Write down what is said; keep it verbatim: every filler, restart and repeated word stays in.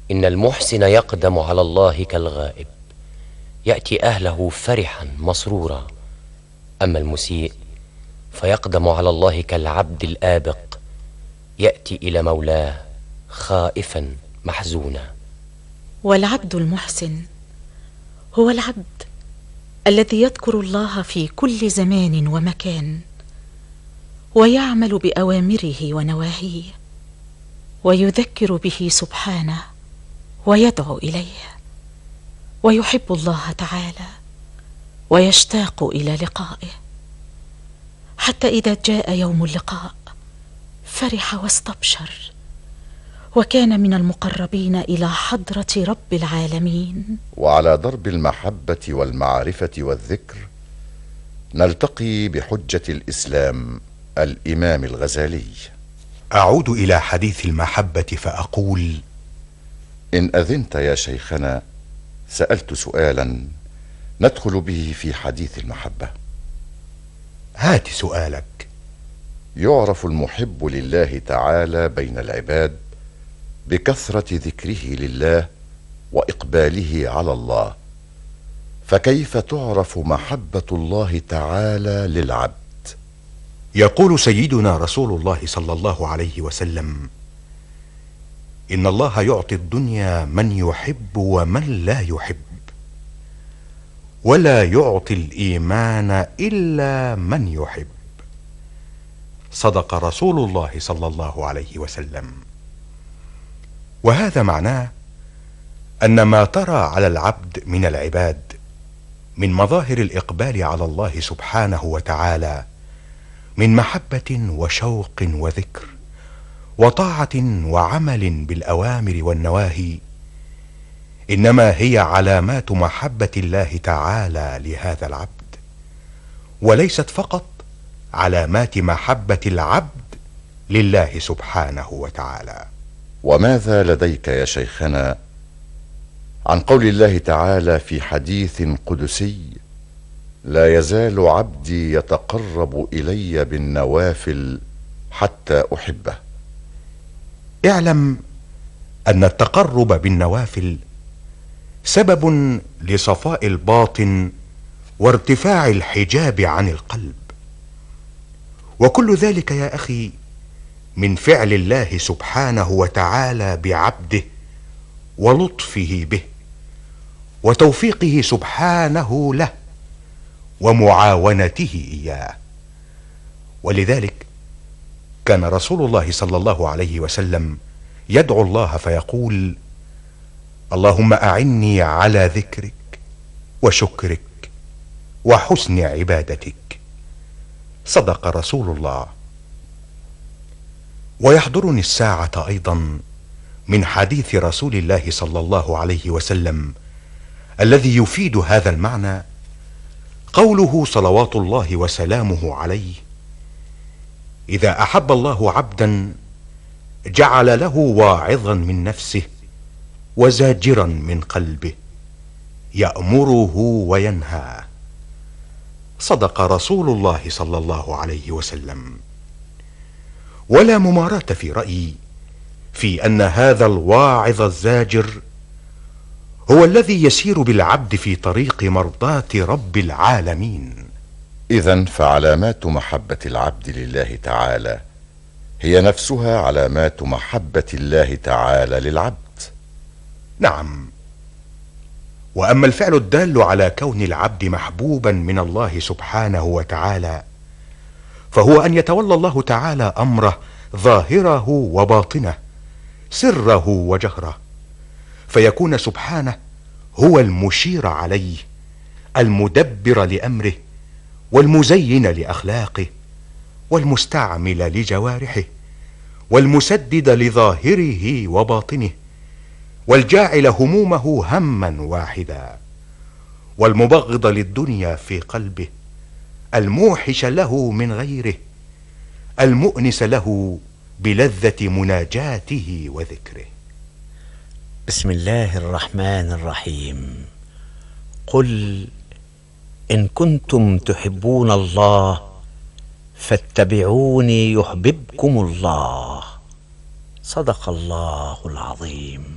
إن المحسن يقدم على الله كالغائب، يأتي أهله فرحا مسرورا، أما المسيء فيقدم على الله كالعبد الآبق، يأتي إلى مولاه خائفا محزونا. والعبد المحسن هو العبد الذي يذكر الله في كل زمان ومكان، ويعمل بأوامره ونواهيه، ويذكر به سبحانه ويدعو إليه، ويحب الله تعالى ويشتاق إلى لقائه، حتى إذا جاء يوم اللقاء فرح واستبشر، وكان من المقربين إلى حضرة رب العالمين. وعلى درب المحبة والمعرفة والذكر نلتقي بحجة الإسلام الإمام الغزالي. أعود إلى حديث المحبة فأقول: إن أذنت يا شيخنا سألت سؤالا ندخل به في حديث المحبة. هات سؤالك. يعرف المحب لله تعالى بين العباد بكثرة ذكره لله وإقباله على الله، فكيف تعرف محبة الله تعالى للعبد؟ يقول سيدنا رسول الله صلى الله عليه وسلم: إن الله يعطي الدنيا من يحب ومن لا يحب، ولا يعطي الإيمان إلا من يحب. صدق رسول الله صلى الله عليه وسلم. وهذا معناه أن ما ترى على العبد من العباد من مظاهر الإقبال على الله سبحانه وتعالى من محبة وشوق وذكر وطاعة وعمل بالأوامر والنواهي، إنما هي علامات محبة الله تعالى لهذا العبد، وليست فقط علامات محبة العبد لله سبحانه وتعالى. وماذا لديك يا شيخنا عن قول الله تعالى في حديث قدسي: لا يزال عبدي يتقرب إلي بالنوافل حتى أحبه؟ اعلم أن التقرب بالنوافل سبب لصفاء الباطن وارتفاع الحجاب عن القلب، وكل ذلك يا أخي من فعل الله سبحانه وتعالى بعبده ولطفه به وتوفيقه سبحانه له ومعاونته إياه. ولذلك كان رسول الله صلى الله عليه وسلم يدعو الله فيقول: اللهم أعني على ذكرك وشكرك وحسن عبادتك. صدق رسول الله. ويحضرني الساعة أيضا من حديث رسول الله صلى الله عليه وسلم الذي يفيد هذا المعنى قوله صلوات الله وسلامه عليه: إذا أحب الله عبدا جعل له واعظا من نفسه وزاجرا من قلبه يأمره وينهى. صدق رسول الله صلى الله عليه وسلم. ولا مماراة في رأيي في أن هذا الواعظ الزاجر هو الذي يسير بالعبد في طريق مرضاة رب العالمين. إذن فعلامات محبة العبد لله تعالى هي نفسها علامات محبة الله تعالى للعبد. نعم. وأما الفعل الدال على كون العبد محبوبا من الله سبحانه وتعالى فهو أن يتولى الله تعالى أمره ظاهره وباطنه، سره وجهره، فيكون سبحانه هو المشير عليه، المدبر لأمره، والمزين لأخلاقه، والمستعمل لجوارحه، والمسدد لظاهره وباطنه، والجاعل همومه هما واحدا، والمبغض للدنيا في قلبه، الموحش له من غيره، المؤنس له بلذة مناجاته وذكره. بسم الله الرحمن الرحيم. قل إن كنتم تحبون الله فاتبعوني يحببكم الله. صدق الله العظيم.